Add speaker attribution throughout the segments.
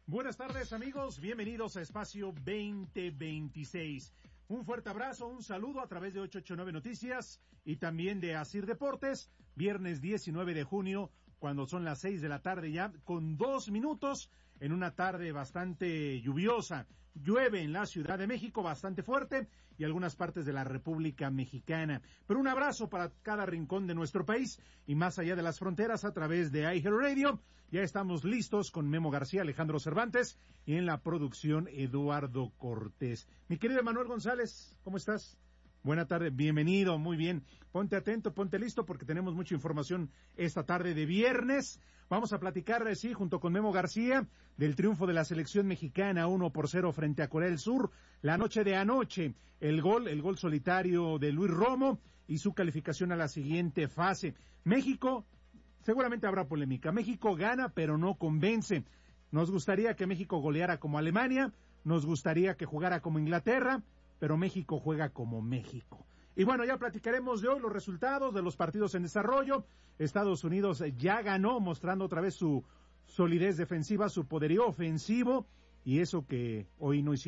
Speaker 1: Buenas tardes, amigos, bienvenidos a Espacio 2026. Un fuerte abrazo, un saludo a través de 889 Noticias y también de Asir Deportes, viernes 19 de junio, cuando son las 6 de la tarde ya, con 2 minutos, en una tarde bastante lluviosa. Llueve en la Ciudad de México bastante fuerte y algunas partes de la República Mexicana. Pero un abrazo para cada rincón de nuestro país y más allá de las fronteras a través de iHeartRadio. Ya estamos listos con Memo García, Alejandro Cervantes y en la producción Eduardo Cortés. Mi querido Manuel González, ¿cómo estás? Buena tarde, bienvenido, muy bien. Ponte atento, ponte listo porque tenemos mucha información esta tarde de viernes. Vamos a platicar, sí, junto con Memo García, del triunfo de la selección mexicana 1-0 frente a Corea del Sur. La noche de anoche, el gol solitario de Luis Romo y su calificación a la siguiente fase. México, seguramente habrá polémica. México gana, pero no convence. Nos gustaría que México goleara como Alemania, nos gustaría que jugara como Inglaterra, pero México juega como México. Y bueno, ya platicaremos de hoy los resultados de los partidos en desarrollo. Estados Unidos ya ganó, mostrando otra vez su solidez defensiva, su poderío ofensivo, y eso que hoy no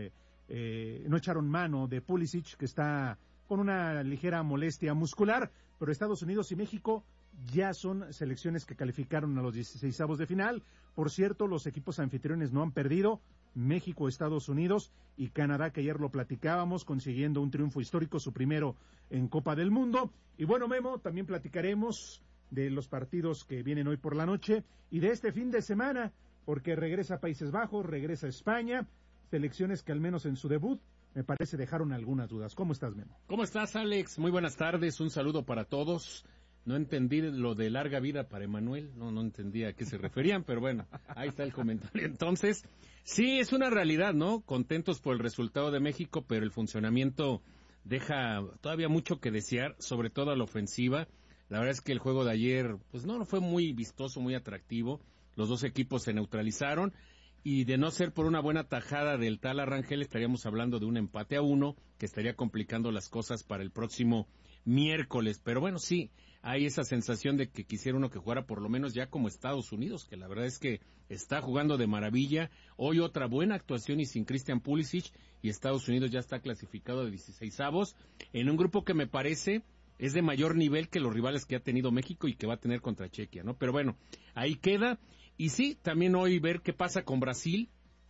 Speaker 1: echaron mano de Pulisic, que está con una ligera molestia muscular, pero Estados Unidos y México ya son selecciones que calificaron a los 16avos de final. Por cierto, los equipos anfitriones no han perdido, México, Estados Unidos y Canadá, que ayer lo platicábamos, consiguiendo un triunfo histórico, su primero en Copa del Mundo. Y bueno, Memo, también platicaremos de los partidos que vienen hoy por la noche y de este fin de semana, porque regresa a Países Bajos, regresa a España, selecciones que al menos en su debut me parece dejaron algunas dudas. ¿Cómo estás, Memo?
Speaker 2: ¿Cómo estás, Alex? Muy buenas tardes, un saludo para todos. No entendí lo de larga vida para Emanuel, no entendía a qué se referían, pero bueno, ahí está el comentario. Entonces, sí, es una realidad, ¿no? Contentos por el resultado de México, pero el funcionamiento deja todavía mucho que desear, sobre todo a la ofensiva. La verdad es que el juego de ayer, pues no fue muy vistoso, muy atractivo. Los dos equipos se neutralizaron. Y de no ser por una buena tajada del tal Rangel, estaríamos hablando de un empate a 1, que estaría complicando las cosas para el próximo miércoles. Pero bueno, sí, hay esa sensación de que quisiera uno que jugara por lo menos ya como Estados Unidos, que la verdad es que está jugando de maravilla. Hoy otra buena actuación y sin Christian Pulisic, y Estados Unidos ya está clasificado de 16avos, en un grupo que me parece es de mayor nivel que los rivales que ha tenido México y que va a tener contra Chequia, ¿no? Pero bueno, ahí queda. Y sí, también hoy ver qué pasa con Brasil.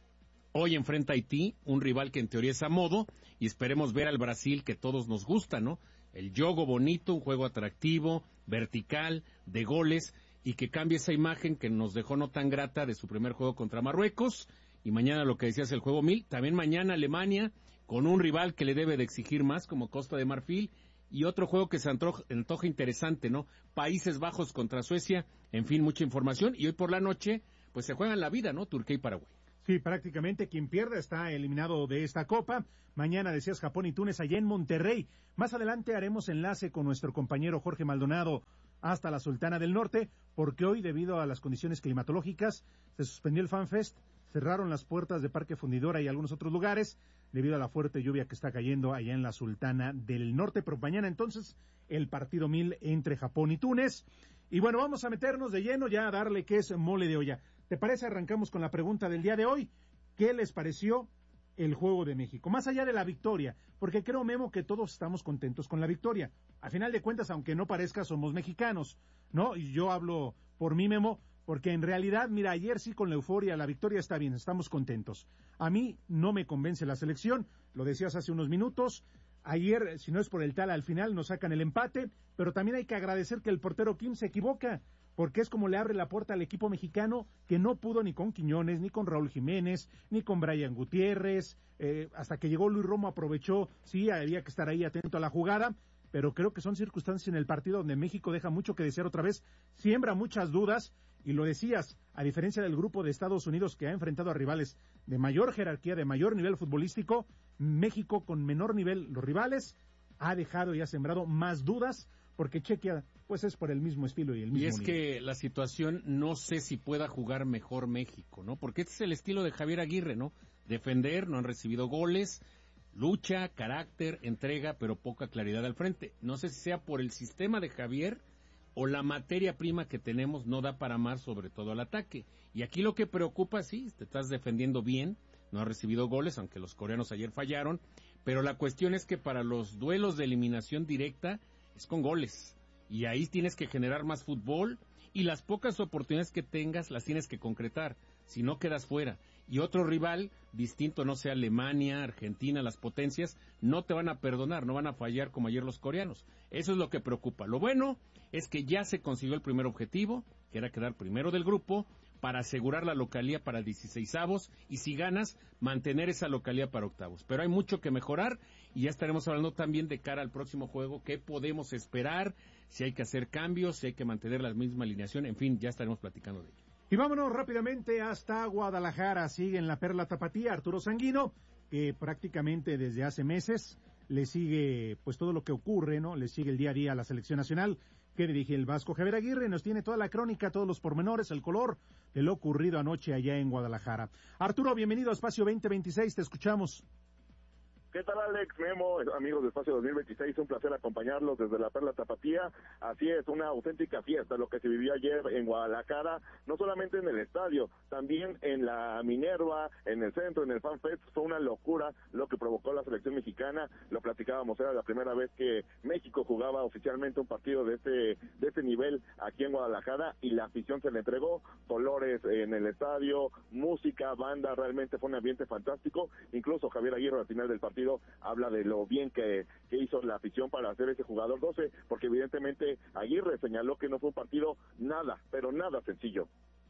Speaker 2: Hoy enfrenta a Haití, un rival que en teoría es a modo, y esperemos ver al Brasil que todos nos gusta, ¿no? El juego bonito, un juego atractivo, vertical, de goles, y que cambie esa imagen que nos dejó no tan grata de su primer juego contra Marruecos. Y mañana lo que decías, el juego 1000. También mañana Alemania, con un rival que le debe de exigir más, como Costa de Marfil. Y otro juego que se antoja interesante, ¿no? Países Bajos contra Suecia, en fin, mucha información. Y hoy por la noche, pues se juegan la vida, ¿no? Turquía y Paraguay.
Speaker 1: Sí, prácticamente quien pierda está eliminado de esta Copa. Mañana decías Japón y Túnez allá en Monterrey. Más adelante haremos enlace con nuestro compañero Jorge Maldonado hasta la Sultana del Norte, porque hoy, debido a las condiciones climatológicas, se suspendió el FanFest, cerraron las puertas de Parque Fundidora y algunos otros lugares, debido a la fuerte lluvia que está cayendo allá en la Sultana del Norte. Pero mañana entonces el partido 1000 entre Japón y Túnez. Y bueno, vamos a meternos de lleno ya a darle que es mole de olla. ¿Te parece? Arrancamos con la pregunta del día de hoy. ¿Qué les pareció el juego de México? Más allá de la victoria, porque creo, Memo, que todos estamos contentos con la victoria. A final de cuentas, aunque no parezca, somos mexicanos, ¿no? Y yo hablo por mí, Memo, porque en realidad, mira, ayer sí con la euforia, la victoria está bien, estamos contentos. A mí no me convence la selección, lo decías hace unos minutos. Ayer, si no es por el tal, al final nos sacan el empate, pero también hay que agradecer que el portero Kim se equivoca, porque es como le abre la puerta al equipo mexicano, que no pudo ni con Quiñones, ni con Raúl Jiménez, ni con Brian Gutiérrez, hasta que llegó Luis Romo aprovechó, sí, había que estar ahí atento a la jugada, pero creo que son circunstancias en el partido donde México deja mucho que desear otra vez, siembra muchas dudas, y lo decías, a diferencia del grupo de Estados Unidos que ha enfrentado a rivales de mayor jerarquía, de mayor nivel futbolístico, México con menor nivel, los rivales, ha dejado y ha sembrado más dudas, porque Chequia, pues es por el mismo estilo y el mismo
Speaker 2: nivel. Y es
Speaker 1: nivel.
Speaker 2: Que la situación, no sé si pueda jugar mejor México, ¿no? Porque este es el estilo de Javier Aguirre, ¿no? Defender, no han recibido goles, lucha, carácter, entrega, pero poca claridad al frente. No sé si sea por el sistema de Javier o la materia prima que tenemos no da para más, sobre todo al ataque. Y aquí lo que preocupa, sí, te estás defendiendo bien, no has recibido goles, aunque los coreanos ayer fallaron, pero la cuestión es que para los duelos de eliminación directa es con goles, y ahí tienes que generar más fútbol, y las pocas oportunidades que tengas las tienes que concretar, si no quedas fuera. Y otro rival distinto, no sea Alemania, Argentina, las potencias, no te van a perdonar, no van a fallar como ayer los coreanos. Eso es lo que preocupa. Lo bueno es que ya se consiguió el primer objetivo, que era quedar primero del grupo, para asegurar la localía para 16avos, y si ganas, mantener esa localía para octavos. Pero hay mucho que mejorar, y ya estaremos hablando también de cara al próximo juego, qué podemos esperar, si hay que hacer cambios, si hay que mantener la misma alineación, en fin, ya estaremos platicando de ello.
Speaker 1: Y vámonos rápidamente hasta Guadalajara. Sigue en la Perla Tapatía Arturo Sanguino, que prácticamente desde hace meses le sigue pues todo lo que ocurre, ¿no? Le sigue el día a día a la selección nacional que dirige el Vasco Javier Aguirre. Nos tiene toda la crónica, todos los pormenores, el color de lo ocurrido anoche allá en Guadalajara. Arturo, bienvenido a Espacio 2026, te escuchamos.
Speaker 3: ¿Qué tal, Alex, Memo, amigos de Espacio 2026? Un placer acompañarlos desde la Perla Tapatía. Así es, una auténtica fiesta lo que se vivió ayer en Guadalajara, no solamente en el estadio, también en la Minerva, en el centro, en el Fan Fest. Fue una locura lo que provocó la selección mexicana. Lo platicábamos, era la primera vez que México jugaba oficialmente un partido de este nivel aquí en Guadalajara, y la afición se le entregó, colores en el estadio, música, banda, realmente fue un ambiente fantástico. Incluso Javier Aguirre al final del partido habla de lo bien que hizo la afición para hacer ese jugador 12, porque evidentemente Aguirre señaló que no fue un partido nada, pero nada sencillo.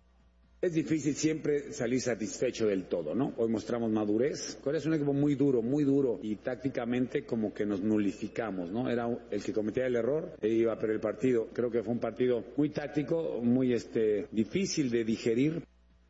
Speaker 4: Es difícil siempre salir satisfecho del todo, ¿no? Hoy mostramos madurez. Corea es un equipo muy duro, y tácticamente como que nos nulificamos, ¿no? Era el que cometía el error e iba a perder el partido. Creo que fue un partido muy táctico, muy difícil de digerir.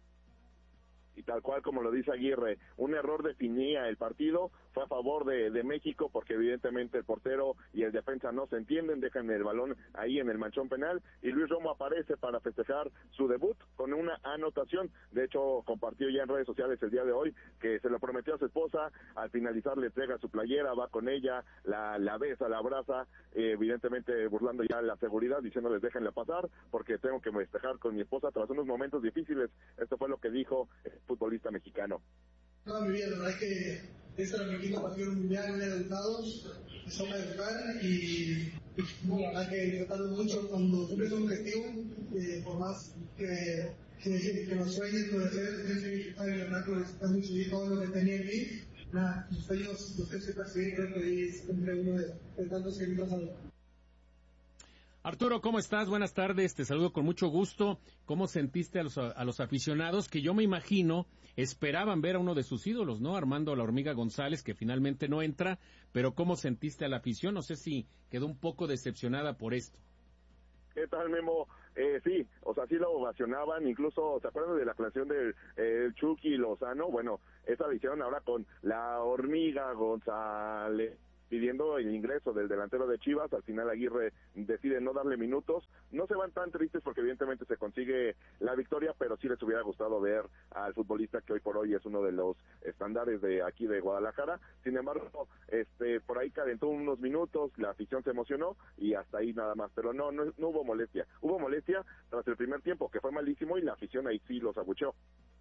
Speaker 3: Y tal cual como lo dice Aguirre, un error definía el partido, fue a favor de México, porque evidentemente el portero y el defensa no se entienden, dejan el balón ahí en el manchón penal, y Luis Romo aparece para festejar su debut con una anotación. De hecho, compartió ya en redes sociales el día de hoy que se lo prometió a su esposa, al finalizar le entrega su playera, va con ella, la besa, la abraza, evidentemente burlando ya la seguridad, diciéndoles déjenla pasar, porque tengo que festejar con mi esposa tras unos momentos difíciles. Esto fue lo que dijo el futbolista mexicano.
Speaker 5: Toda mi vida, la verdad es que este era mi quinto partido mundial, muy educados, me son a educar, y bueno, la verdad que disfrutando mucho cuando cumples un objetivo, por más que los sueños puede ser, tienes que disfrutar, y la verdad que disfrutar mucho y todo lo que tenía en mí. Nada, mis sueños los tienes que perseguir, creo que es siempre uno de tantos que he pasado.
Speaker 2: Arturo, ¿cómo estás? Buenas tardes, te saludo con mucho gusto. ¿Cómo sentiste a los aficionados que yo me imagino esperaban ver a uno de sus ídolos, ¿no? Armando la Hormiga González, que finalmente no entra, pero ¿cómo sentiste a la afición? No sé si quedó un poco decepcionada por esto.
Speaker 3: ¿Qué tal, Memo? Sí, o sea, sí lo ovacionaban, incluso, ¿se acuerdan de la canción de Chucky Lozano? Bueno, esa la hicieron ahora con la Hormiga González, pidiendo el ingreso del delantero de Chivas. Al final Aguirre decide no darle minutos. No se van tan tristes porque evidentemente se consigue la victoria, pero sí les hubiera gustado ver al futbolista que hoy por hoy es uno de los estándares de aquí de Guadalajara. Sin embargo, por ahí calentó unos minutos, la afición se emocionó y hasta ahí nada más, pero no hubo molestia. Hubo molestia tras el primer tiempo, que fue malísimo, y la afición ahí sí los abucheó.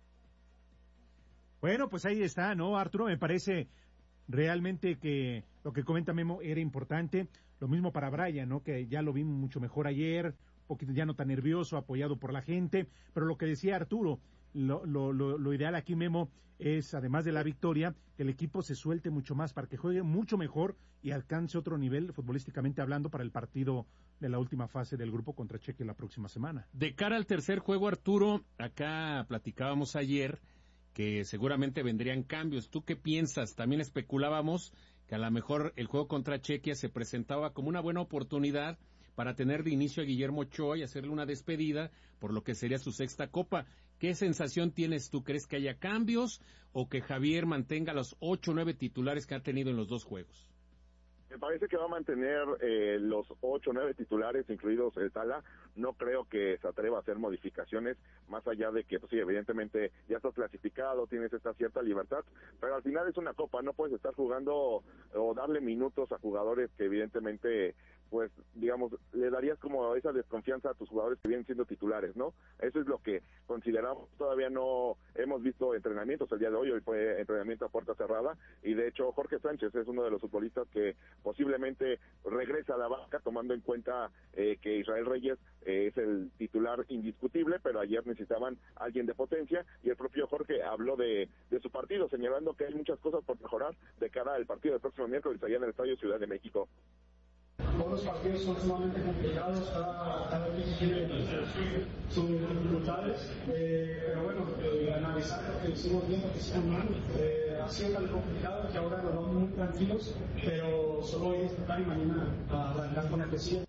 Speaker 1: Bueno, pues ahí está, ¿no, Arturo? Me parece realmente que lo que comenta Memo era importante. Lo mismo para Brian, ¿no? Que ya lo vimos mucho mejor ayer, un poquito ya no tan nervioso, apoyado por la gente. Pero lo que decía Arturo, lo ideal aquí, Memo, es, además de la victoria, que el equipo se suelte mucho más para que juegue mucho mejor y alcance otro nivel futbolísticamente hablando para el partido de la última fase del grupo contra Chequia la próxima semana.
Speaker 2: De cara al tercer juego, Arturo, acá platicábamos ayer que seguramente vendrían cambios. ¿Tú qué piensas? También especulábamos que a lo mejor el juego contra Chequia se presentaba como una buena oportunidad para tener de inicio a Guillermo Ochoa y hacerle una despedida por lo que sería su sexta copa. ¿Qué sensación tienes tú? ¿Crees que haya cambios o que Javier mantenga los 8 o 9 titulares que ha tenido en los dos juegos?
Speaker 3: Me parece que va a mantener los 8 o 9 titulares, incluidos el Tala. No creo que se atreva a hacer modificaciones, más allá de que, pues sí, evidentemente ya estás clasificado, tienes esta cierta libertad, pero al final es una copa, no puedes estar jugando o darle minutos a jugadores que evidentemente pues, digamos, le darías como esa desconfianza a tus jugadores que vienen siendo titulares, ¿no? Eso es lo que consideramos. Todavía no hemos visto entrenamientos el día de hoy fue entrenamiento a puerta cerrada, y de hecho Jorge Sánchez es uno de los futbolistas que posiblemente regresa a la banca, tomando en cuenta que Israel Reyes es el titular indiscutible, pero ayer necesitaban alguien de potencia, y el propio Jorge habló de su partido, señalando que hay muchas cosas por mejorar de cara al partido del próximo miércoles allá en el Estadio Ciudad de México.
Speaker 5: Todos los partidos son sumamente complicados, cada equipo tiene sus dificultades, pero bueno, analizar lo que hicimos bien, lo que hicimos mal, ha sido tan complicado que ahora nos vamos muy tranquilos, pero solo hoy disfrutar y mañana arrancar con el que sigue.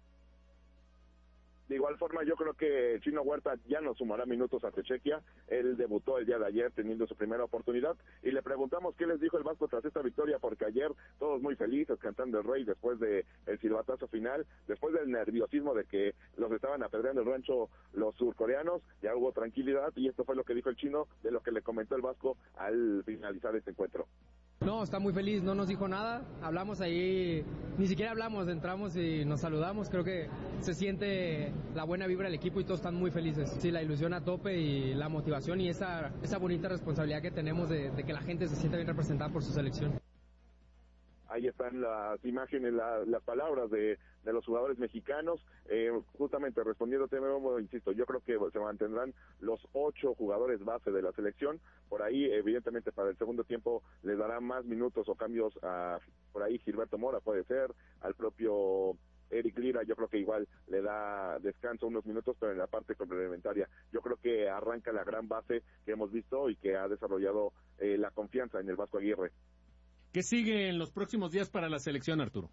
Speaker 3: De igual forma, yo creo que Chino Huerta ya no sumará minutos ante Chequia. Él debutó el día de ayer teniendo su primera oportunidad, y le preguntamos qué les dijo el Vasco tras esta victoria, porque ayer todos muy felices cantando el Rey después de el silbatazo final, después del nerviosismo de que los estaban apedreando el rancho los surcoreanos. Ya hubo tranquilidad, y esto fue lo que dijo el Chino de lo que le comentó el Vasco al finalizar este encuentro.
Speaker 6: No, está muy feliz, no nos dijo nada, hablamos ahí, ni siquiera hablamos, entramos y nos saludamos, creo que se siente la buena vibra del equipo y todos están muy felices. Sí, la ilusión a tope y la motivación y esa bonita responsabilidad que tenemos de que la gente se sienta bien representada por su selección.
Speaker 3: Ahí están las imágenes, las palabras de los jugadores mexicanos. Justamente respondiéndote, Memo, insisto, yo creo que se mantendrán los 8 jugadores base de la selección. Por ahí, evidentemente, para el segundo tiempo les dará más minutos o cambios a, por ahí, Gilberto Mora, puede ser, al propio Eric Lira. Yo creo que igual le da descanso unos minutos, pero en la parte complementaria yo creo que arranca la gran base que hemos visto y que ha desarrollado la confianza en el Vasco Aguirre.
Speaker 2: ¿Qué sigue en los próximos días para la selección, Arturo?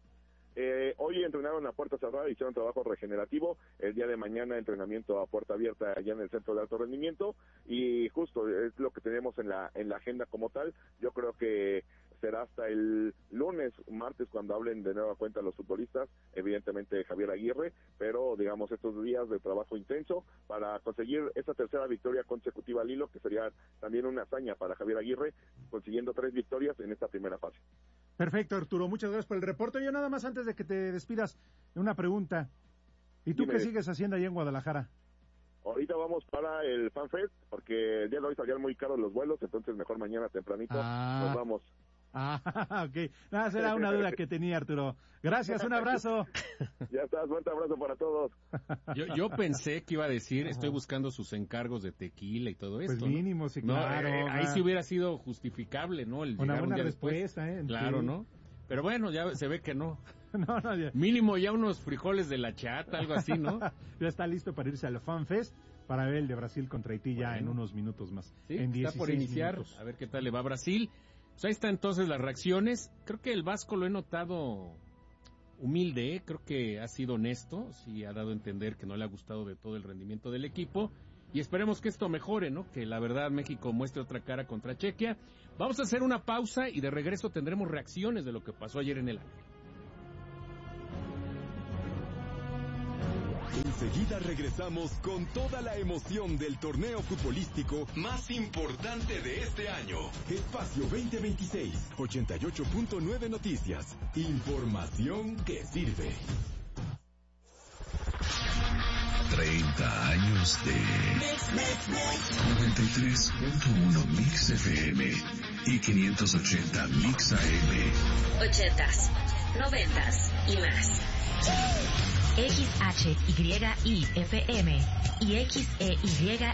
Speaker 3: Hoy entrenaron a puerta cerrada, hicieron trabajo regenerativo. El día de mañana entrenamiento a puerta abierta allá en el Centro de Alto Rendimiento, y justo es lo que tenemos en la agenda como tal. Yo creo que será hasta el lunes, martes, cuando hablen de nueva cuenta los futbolistas, evidentemente Javier Aguirre, pero digamos estos días de trabajo intenso para conseguir esa tercera victoria consecutiva al hilo, que sería también una hazaña para Javier Aguirre, consiguiendo 3 victorias en esta primera fase.
Speaker 1: Perfecto, Arturo, muchas gracias por el reporte. Yo nada más, antes de que te despidas, una pregunta. ¿Y tú qué sigues haciendo allá en Guadalajara?
Speaker 3: Ahorita vamos para el FanFest, porque el día de hoy salían muy caros los vuelos, entonces mejor mañana tempranito nos vamos.
Speaker 1: Ok. Nada, será una duda que tenía, Arturo. Gracias, un abrazo.
Speaker 3: Ya estás, fuerte abrazo para todos.
Speaker 2: Yo pensé que iba a decir, estoy buscando sus encargos de tequila y todo esto.
Speaker 1: Pues mínimo, ¿no? Sí,
Speaker 2: no,
Speaker 1: claro.
Speaker 2: Ahí sí hubiera sido justificable, ¿no? El
Speaker 1: una
Speaker 2: llegar
Speaker 1: buena
Speaker 2: un día
Speaker 1: respuesta,
Speaker 2: después. Claro,
Speaker 1: sí.
Speaker 2: ¿no? Pero bueno, ya se ve que no.
Speaker 1: No, ya.
Speaker 2: Mínimo ya unos frijoles de la chata, algo así, ¿no?
Speaker 1: Ya está listo para irse al FanFest, para ver el de Brasil contra Haití ya en unos minutos más.
Speaker 2: Sí,
Speaker 1: en 16
Speaker 2: está por iniciar,
Speaker 1: minutos.
Speaker 2: A ver qué tal le va a Brasil. Pues ahí está entonces las reacciones. Creo que el Vasco lo he notado humilde, creo que ha sido honesto, sí ha dado a entender que no le ha gustado de todo el rendimiento del equipo, y esperemos que esto mejore, ¿no? Que la verdad México muestre otra cara contra Chequia. Vamos a hacer una pausa y de regreso tendremos reacciones de lo que pasó ayer en el año.
Speaker 7: Enseguida regresamos con toda la emoción del torneo futbolístico más importante de este año. Espacio 2026, 88.9 Noticias. Información que sirve.
Speaker 8: 30 años de 93.1 Mix FM y 580 Mix AM.
Speaker 9: 80s, 90s y más. XHYIFM y XEY